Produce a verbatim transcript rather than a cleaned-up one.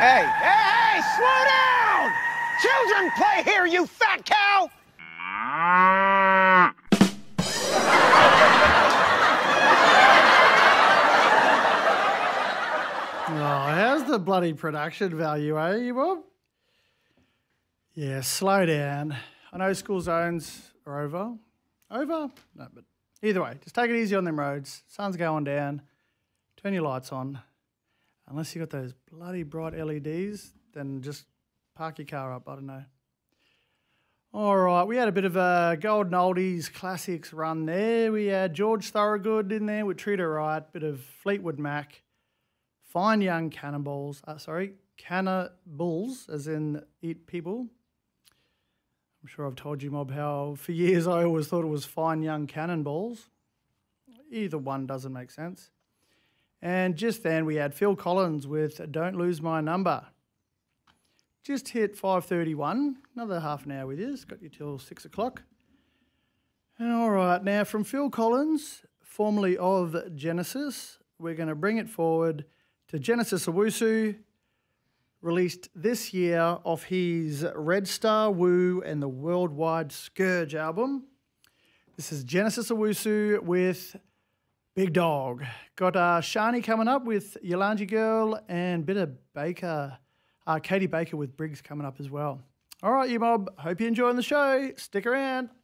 Hey, hey, hey, slow down! Children play here, you fat cow! Oh, how's the bloody production value, eh, you Bob? Yeah, slow down. I know school zones are over. Over? No, but either way, just take it easy on them roads. Sun's going down. Turn your lights on. Unless you got those bloody bright L E Ds, then just park your car up. I don't know. All right, we had a bit of a Golden Oldies Classics run there. We had George Thorogood in there with Treat Her Right, bit of Fleetwood Mac, Fine Young Cannibals, uh, sorry, Cannibals, as in eat people. I'm sure I've told you, Mob, how for years I always thought it was Fine Young Cannonballs. Either one doesn't make sense. And just then we had Phil Collins with Don't Lose My Number. Just hit five thirty-one, another half an hour with you. It's got you till six o'clock. And all right, now from Phil Collins, formerly of Genesis, we're going to bring it forward to Genesis Owusu, released this year off his Red Star Woo and the Worldwide Scourge album. This is Genesis Owusu with Big Dog. Got uh, Shani coming up with Yolanji Girl and bit of Baker, uh, Katie Baker with Briggs coming up as well. All right, you mob. Hope you're enjoying the show. Stick around.